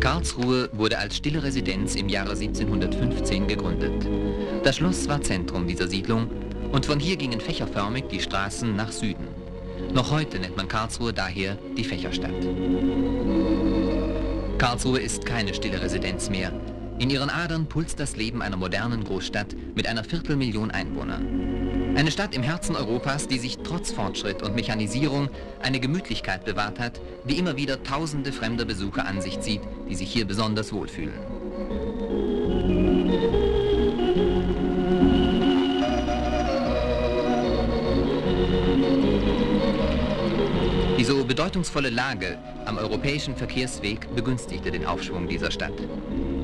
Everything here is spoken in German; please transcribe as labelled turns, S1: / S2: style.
S1: Karlsruhe wurde als stille Residenz im Jahre 1715 gegründet. Das Schloss war Zentrum dieser Siedlung und von hier gingen fächerförmig die Straßen nach Süden. Noch heute nennt man Karlsruhe daher die Fächerstadt. Karlsruhe ist keine stille Residenz mehr. In ihren Adern pulst das Leben einer modernen Großstadt mit einer Viertelmillion Einwohner. Eine Stadt im Herzen Europas, die sich trotz Fortschritt und Mechanisierung eine Gemütlichkeit bewahrt hat, die immer wieder tausende fremder Besucher an sich zieht, die sich hier besonders wohlfühlen. Die so bedeutungsvolle Lage am europäischen Verkehrsweg begünstigte den Aufschwung dieser Stadt.